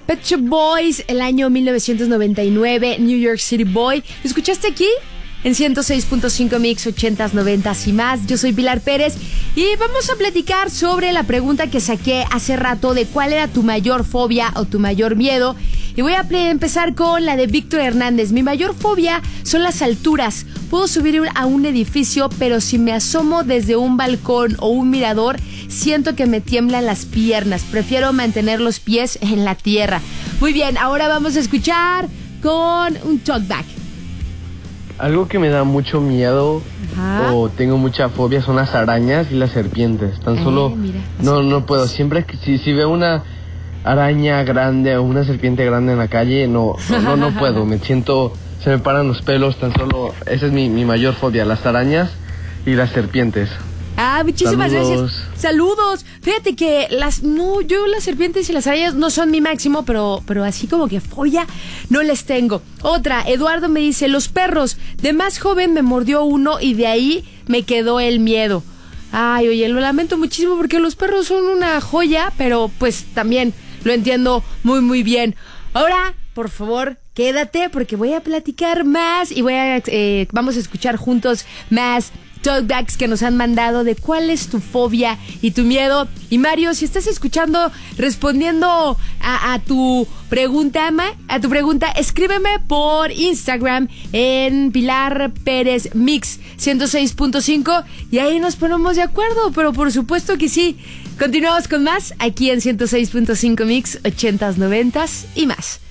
Pet Shop Boys, el año 1999, New York City Boy. ¿Lo escuchaste aquí? En 106.5 Mix, 80s, 90s y más. Yo soy Pilar Pérez y vamos a platicar sobre la pregunta que saqué hace rato de cuál era tu mayor fobia o tu mayor miedo. Y voy a empezar con la de Víctor Hernández. Mi mayor fobia son las alturas. Puedo subir a un edificio, pero si me asomo desde un balcón o un mirador, siento que me tiemblan las piernas. Prefiero mantener los pies en la tierra. Muy bien, ahora vamos a escuchar con un talkback. Algo que me da mucho miedo o tengo mucha fobia son las arañas y las serpientes. Tan solo mira. no puedo. Siempre que si veo una araña grande o una serpiente grande en la calle, no puedo. Me siento, se me paran los pelos. Tan solo esa es mi mayor fobia, las arañas y las serpientes. Muchísimas Saludos. gracias. Saludos. Fíjate que yo las serpientes y las arañas no son mi máximo, pero así como que fobia no les tengo. Otra, Eduardo me dice, los perros. De más joven me mordió uno y de ahí me quedó el miedo. Ay, oye, lo lamento muchísimo porque los perros son una joya, pero pues también lo entiendo muy, muy bien. Ahora, por favor, quédate porque voy a platicar más y vamos a escuchar juntos más talkbacks que nos han mandado de cuál es tu fobia y tu miedo. Y Mario, si estás escuchando, respondiendo a tu pregunta, escríbeme por Instagram en Pilar Pérez Mix 106.5 y ahí nos ponemos de acuerdo, pero por supuesto que sí. Continuamos con más aquí en 106.5 Mix, 80s, 90s y más.